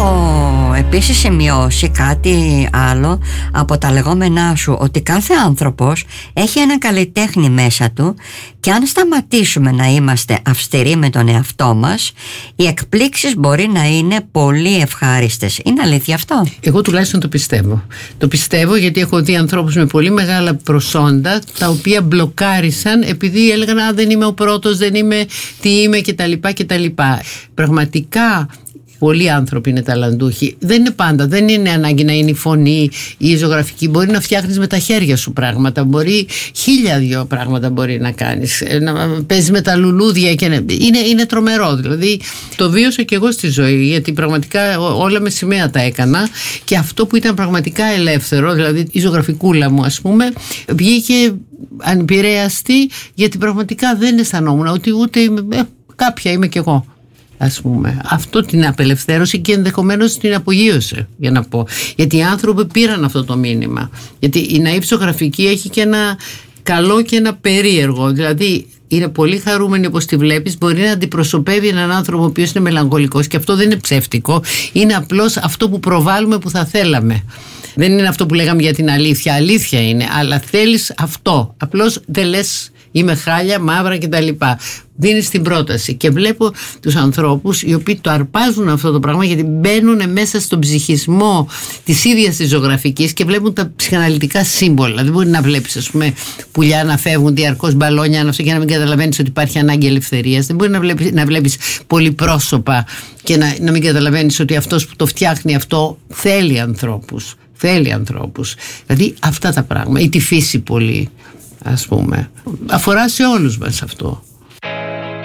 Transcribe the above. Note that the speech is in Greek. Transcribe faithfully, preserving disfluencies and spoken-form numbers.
επίσης σημειώσει κάτι άλλο από τα λεγόμενά σου, ότι κάθε άνθρωπος έχει έναν καλλιτέχνη μέσα του και αν σταματήσουμε να είμαστε αυστηροί με τον εαυτό μας, οι εκπλήξεις μπορεί να είναι πολύ ευχάριστες. Είναι αλήθεια αυτό? Εγώ τουλάχιστον το πιστεύω. Το πιστεύω γιατί έχω δει ανθρώπους με πολύ μεγάλα προσόντα τα οποία μπλοκάρισαν επειδή έλεγαν «Α, δεν είμαι ο πρώτος, δεν είμαι τι είμαι» κτλ. κτλ. Πραγματικά πολλοί άνθρωποι είναι ταλαντούχοι. Δεν είναι πάντα, δεν είναι ανάγκη να είναι η φωνή ή η ζωγραφική. Μπορεί να φτιάχνεις με τα χέρια σου πράγματα. Μπορεί χίλια δυο πράγματα μπορεί να κάνεις. Να παίζεις με τα λουλούδια και να... είναι, είναι τρομερό. Δηλαδή το βίωσα και εγώ στη ζωή, γιατί πραγματικά όλα με σημαία τα έκανα και αυτό που ήταν πραγματικά ελεύθερο, δηλαδή η ζωγραφικούλα μου ας πούμε, βγήκε ανεπηρέαστη, γιατί πραγματικά δεν αισθανόμουν ότι ούτε είμαι, ε, κάποια είμαι κι εγώ. Ας πούμε. Αυτό την απελευθέρωσε και ενδεχομένως την απογείωσε, για να πω. Γιατί οι άνθρωποι πήραν αυτό το μήνυμα. Γιατί η ναΐβ ζωγραφική έχει και ένα καλό και ένα περίεργο. Δηλαδή είναι πολύ χαρούμενη όπως τη βλέπεις, μπορεί να αντιπροσωπεύει έναν άνθρωπο ο οποίος είναι μελαγχολικός και αυτό δεν είναι ψεύτικο. Είναι απλώς αυτό που προβάλλουμε που θα θέλαμε. Δεν είναι αυτό που λέγαμε για την αλήθεια. Αλήθεια είναι, αλλά θέλεις αυτό. Απλώς δεν λες είμαι χάλια, μαύρα κτλ. Δίνεις την πρόταση και βλέπω τους ανθρώπους οι οποίοι το αρπάζουν αυτό το πράγμα, γιατί μπαίνουν μέσα στον ψυχισμό της ίδιας της ζωγραφικής και βλέπουν τα ψυχαναλυτικά σύμβολα. Δεν μπορεί να βλέπεις ας πούμε πουλιά να φεύγουν διαρκώς, μπαλόνια αυτό και να μην καταλαβαίνεις ότι υπάρχει ανάγκη ελευθερίας. Δεν μπορεί να βλέπεις, να βλέπεις πολυπρόσωπα και να, να μην καταλαβαίνεις ότι αυτός που το φτιάχνει αυτό θέλει ανθρώπους. Θέλει ανθρώπους. Δηλαδή αυτά τα πράγματα, ή τη φύση πολύ, ας πούμε. Αφορά σε όλους μας αυτό.